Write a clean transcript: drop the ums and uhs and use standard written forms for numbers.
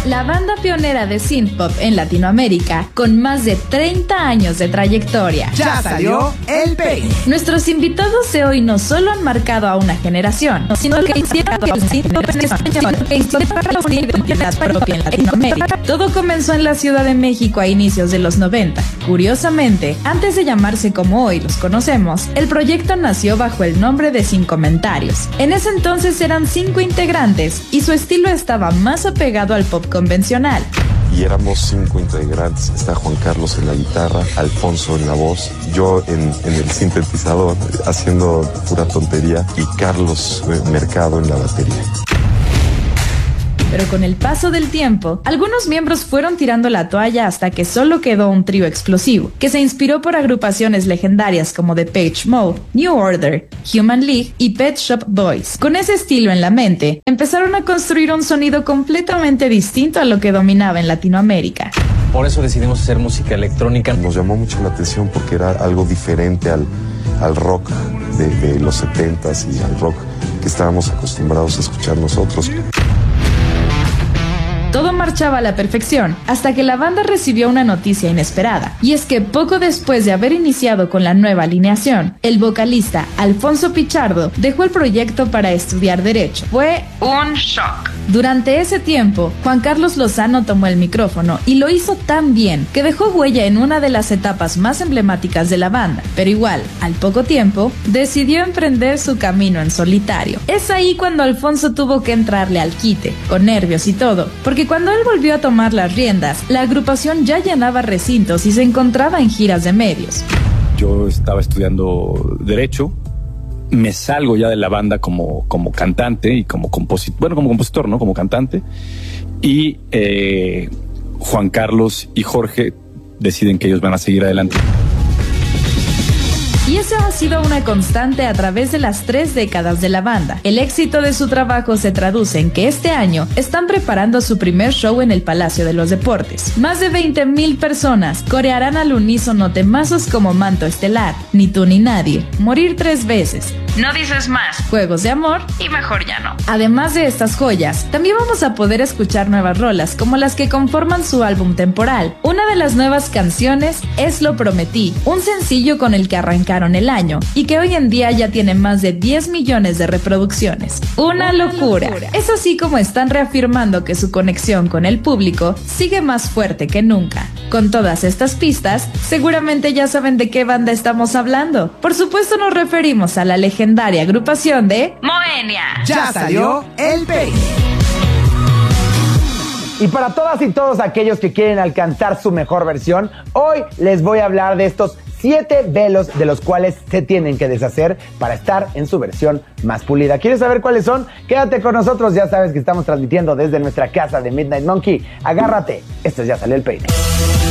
la banda pionera de synthpop en Latinoamérica, con más de 30 años de trayectoria. Ya salió el peine. Nuestros invitados de hoy no solo han marcado a una generación, sino que hicieron que el synthpop propia en Latinoamérica. Todo comenzó en la Ciudad de México a inicios de los 90. Curiosamente, antes de llamarse como hoy los conocemos, el proyecto nació bajo el nombre de Sin Comentarios. En ese entonces eran 5 integrantes y su estilo estaba más apegado al pop convencional. Y éramos 5 integrantes. Está Juan Carlos en la guitarra, Alfonso en la voz, yo en el sintetizador haciendo pura tontería y Carlos Mercado en la batería. Pero con el paso del tiempo, algunos miembros fueron tirando la toalla hasta que solo quedó un trío explosivo, que se inspiró por agrupaciones legendarias como Depeche Mode, New Order, Human League y Pet Shop Boys. Con ese estilo en la mente, empezaron a construir un sonido completamente distinto a lo que dominaba en Latinoamérica. Por eso decidimos hacer música electrónica. Nos llamó mucho la atención porque era algo diferente al rock de los 70s y al rock que estábamos acostumbrados a escuchar nosotros. Todo marchaba a la perfección, hasta que la banda recibió una noticia inesperada. Y es que poco después de haber iniciado con la nueva alineación, el vocalista Alfonso Pichardo dejó el proyecto para estudiar Derecho. Fue un shock. Durante ese tiempo, Juan Carlos Lozano tomó el micrófono y lo hizo tan bien que dejó huella en una de las etapas más emblemáticas de la banda. Pero igual, al poco tiempo, decidió emprender su camino en solitario. Es ahí cuando Alfonso tuvo que entrarle al quite, con nervios y todo, porque cuando él volvió a tomar las riendas, la agrupación ya llenaba recintos y se encontraba en giras de medios. Yo estaba estudiando Derecho, me salgo ya de la banda como cantante y como compositor, ¿no? Como cantante. Y Juan Carlos y Jorge deciden que ellos van a seguir adelante. Y eso ha sido una constante a través de las 3 décadas de la banda. El éxito de su trabajo se traduce en que este año están preparando su primer show en el Palacio de los Deportes. Más de 20,000 personas corearán al unísono temazos como Manto Estelar, Ni tú ni nadie, Morir 3 veces, No dices más, Juegos de amor y Mejor ya no. Además de estas joyas, también vamos a poder escuchar nuevas rolas como las que conforman su álbum Temporal. Una de las nuevas canciones es Lo Prometí, un sencillo con el que arrancaron el año y que hoy en día ya tiene más de 10 millones de reproducciones. Una locura. Es así como están reafirmando que su conexión con el público sigue más fuerte que nunca. Con todas estas pistas, seguramente ya saben de qué banda estamos hablando. Por supuesto nos referimos a la legendaria agrupación de Moenia. Ya salió el peine. Y para todas y todos aquellos que quieren alcanzar su mejor versión, hoy les voy a hablar de estos 7 velos de los cuales se tienen que deshacer para estar en su versión más pulida. ¿Quieres saber cuáles son? Quédate con nosotros, ya sabes que estamos transmitiendo desde nuestra casa de Midnight Monkey. Agárrate, esto Ya Salió el Peine.